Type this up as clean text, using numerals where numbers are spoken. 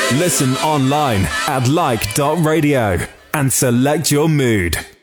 Listen online at like.radio and select your mood.